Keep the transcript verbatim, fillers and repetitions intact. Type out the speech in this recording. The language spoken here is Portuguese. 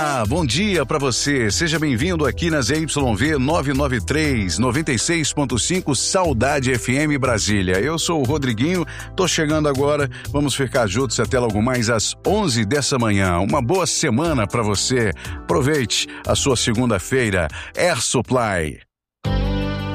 Olá, bom dia para você. Seja bem-vindo aqui na Z Y V novecentos e noventa e três, noventa e seis ponto cinco Saudade F M Brasília. Eu sou o Rodriguinho, tô chegando agora. Vamos ficar juntos até logo mais às onze dessa manhã. Uma boa semana para você. Aproveite a sua segunda-feira. Air Supply.